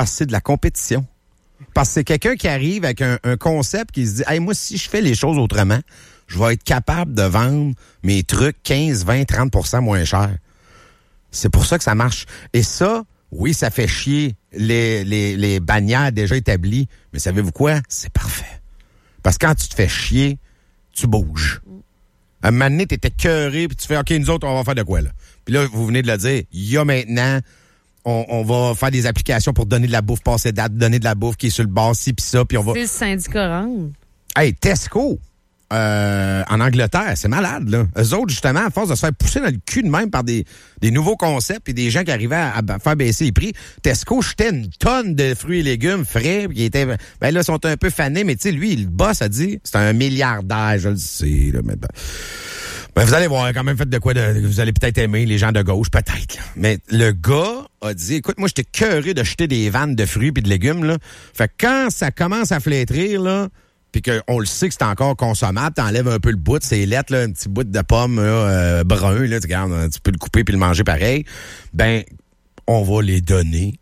Parce que c'est de la compétition. Parce que c'est quelqu'un qui arrive avec un concept qui se dit « Hey, moi, si je fais les choses autrement, je vais être capable de vendre mes trucs 15, 20, 30% moins cher. » C'est pour ça que ça marche. Et ça, oui, ça fait chier les bannières déjà établies. Mais savez-vous quoi? C'est parfait. Parce que quand tu te fais chier, tu bouges. Un moment donné, t'es écœuré, puis tu fais « OK, nous autres, on va faire de quoi, là? » Puis là, vous venez de le dire, il y a maintenant... On va faire des applications pour donner de la bouffe, passer date, donner de la bouffe qui est sur le bord, ci puis ça, puis on va... C'est le syndicat rendre. Hey, Tesco, en Angleterre, c'est malade, là. Eux autres, justement, à force de se faire pousser dans le cul de même par des nouveaux concepts et des gens qui arrivaient à faire baisser les prix, Tesco jetait une tonne de fruits et légumes frais, qui étaient... Ben là, ils sont un peu fanés, mais tu sais, lui, le boss a dit, c'est un milliardaire, je le sais, là, maintenant. Ben, vous allez voir, quand même fait de quoi vous allez peut-être aimer les gens de gauche, peut-être. Là. Mais le gars a dit, écoute, moi, j'étais cœuré de jeter des vannes de fruits puis de légumes, là. Fait que quand ça commence à flétrir, là, puis qu'on le sait que c'est encore consommable, t'enlèves un peu le bout de ses lettres, là, un petit bout de pomme brun, là, tu regardes, tu peux le couper puis le manger pareil. Ben, on va les donner.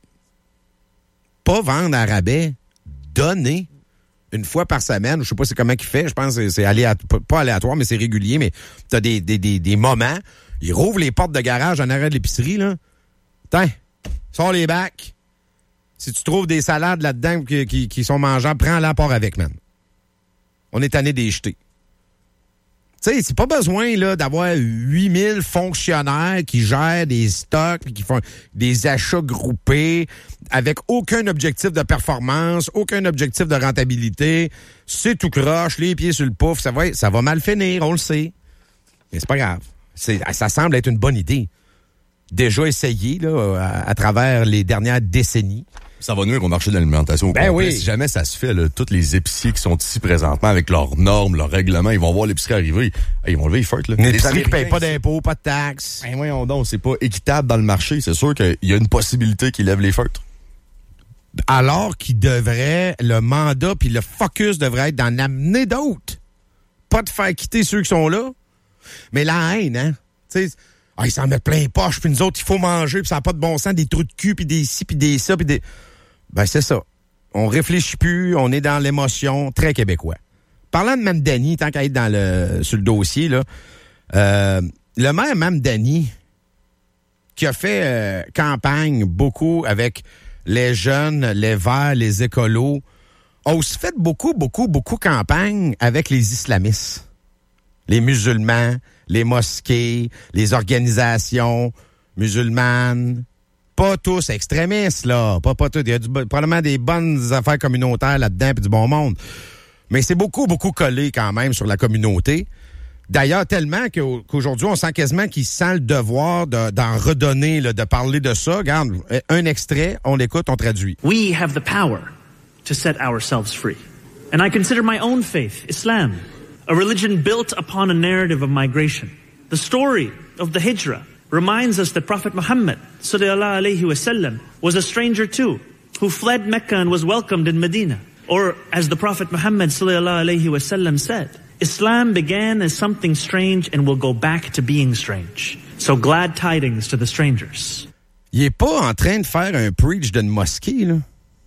Pas vendre à rabais, donner. Une fois par semaine, je sais pas c'est comment qu'il fait, je pense que c'est pas aléatoire, mais c'est régulier, mais t'as des moments, il rouvre les portes de garage en arrêt de l'épicerie, là. Tiens, sors les bacs. Si tu trouves des salades là-dedans qui sont mangeables, prends-la, part avec, man. On est tanné des jeter. Tu sais, c'est pas besoin là d'avoir 8000 fonctionnaires qui gèrent des stocks, qui font des achats groupés avec aucun objectif de performance, aucun objectif de rentabilité. C'est tout croche, les pieds sur le pouf, ça va mal finir, on le sait. Mais c'est pas grave. Ça semble être une bonne idée. Déjà essayé là, à travers les dernières décennies. Ça va nuire au marché de l'alimentation au complet. Oui. Si jamais ça se fait, là, tous les épiciers qui sont ici présentement avec leurs normes, leurs règlements, ils vont voir l'épicerie arriver. Ils vont lever les feuilles. Les épiceries qui payent pas d'impôts, pas de taxes. Ben voyons donc, c'est pas équitable dans le marché. C'est sûr qu'il y a une possibilité qu'ils lèvent les feutres. Alors qu'il devrait, le mandat puis le focus devrait être d'en amener d'autres. Pas de faire quitter ceux qui sont là. Mais la haine, hein? Tu sais, ils s'en mettent plein les poches, puis nous autres, il faut manger, puis ça n'a pas de bon sens, des trous de cul, puis des ci, puis des ça, puis des... Ben, c'est ça. On réfléchit plus, on est dans l'émotion, très québécois. Parlant de Mamdani, tant qu'à être sur le dossier, là, le maire Mamdani, qui a fait campagne beaucoup avec les jeunes, les verts, les écolos, a aussi fait beaucoup campagne avec les islamistes. Les musulmans, les mosquées, les organisations musulmanes. Pas tous extrémistes, là. Pas tous. Il y a probablement des bonnes affaires communautaires là-dedans puis du bon monde. Mais c'est beaucoup collé quand même sur la communauté. D'ailleurs, tellement qu'aujourd'hui, on sent quasiment qu'il sent le devoir d'en redonner, là, de parler de ça. Regarde, un extrait, on l'écoute, on traduit. We have the power to set ourselves free. And I consider my own faith, Islam, a religion built upon a narrative of migration. The story of the Hijrah reminds us that Prophet Muhammad sallallahu alayhi wa sallam was a stranger too, who fled Mecca and was welcomed in Medina. Or, as the Prophet Muhammad sallallahu alayhi wa sallam said, Islam began as something strange and will go back to being strange. So glad tidings to the strangers. Il est pas en train de faire un preach d'une mosquée, là.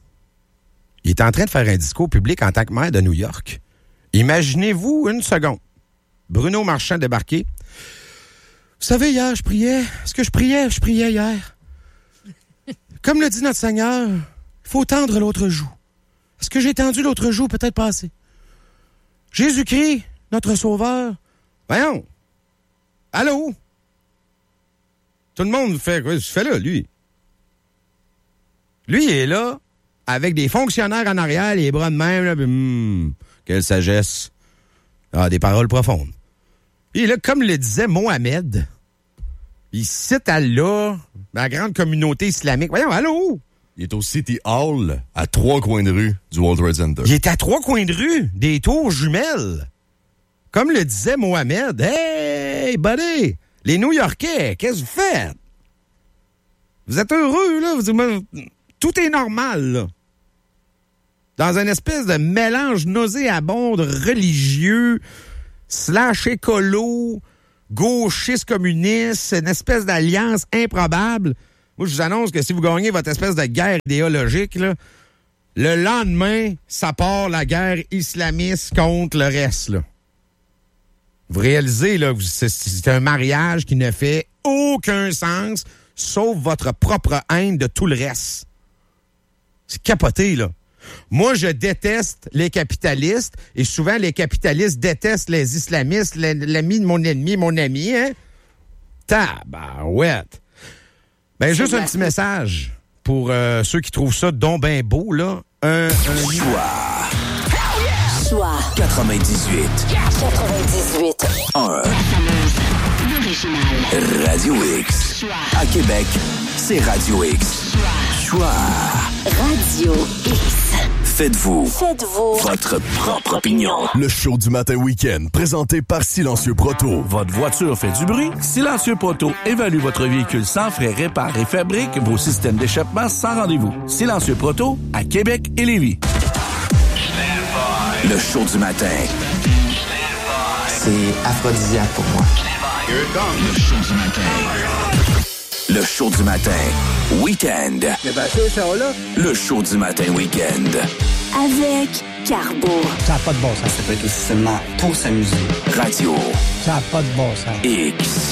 Il est en train de faire un discours public en tant que maire de New York. Imaginez-vous une seconde. Bruno Marchand débarqué. Vous savez, hier, je priais. Est-ce que je priais? Je priais hier. Comme le dit notre Seigneur, il faut tendre l'autre joue. Est-ce que j'ai tendu l'autre joue? Peut-être pas assez. Jésus-Christ, notre Sauveur. Voyons. Allô? Tout le monde fait quoi? Je fais là, lui. Lui, il est là, avec des fonctionnaires en arrière, les bras de même, là, puis, quelle sagesse. Ah, des paroles profondes. Et là, comme le disait Mohamed, il cite Allah, la grande communauté islamique. Voyons, allô? Il est au City Hall, à 3 coins de rue du World Trade Center. Il est à 3 coins de rue, des tours jumelles. Comme le disait Mohamed. Hey, buddy! Les New-Yorkais, qu'est-ce que vous faites? Vous êtes heureux, là? Tout est normal, là. Dans une espèce de mélange nauséabond religieux, / écolo, gauchiste communiste, une espèce d'alliance improbable. Moi, je vous annonce que si vous gagnez votre espèce de guerre idéologique, là, le lendemain, ça part la guerre islamiste contre le reste, là. Vous réalisez, là, c'est un mariage qui ne fait aucun sens, sauf votre propre haine de tout le reste. C'est capoté, là. Moi, je déteste les capitalistes, et souvent, les capitalistes détestent les islamistes, l'ami de mon ennemi, mon ami, hein? Tabarouette. Ben, juste un petit message pour ceux qui trouvent ça donc ben beau, là. Choix 98. 1. Radio X. Choix. À Québec, c'est Radio X. Choix. Radio X. Faites-vous votre propre opinion. Le show du matin week-end, présenté par Silencieux Proto. Votre voiture fait du bruit? Silencieux Proto évalue votre véhicule sans frais, répare et fabrique vos systèmes d'échappement sans rendez-vous. Silencieux Proto, à Québec et Lévis. Le show du matin. C'est aphrodisiaque pour moi. Le show du matin. Le show du matin. Week-end. Le show du matin week-end. Avec Carbo. Ça n'a pas de bon sens. Ça peut être aussi seulement pour s'amuser. Radio. Ça n'a pas de bon sens. X.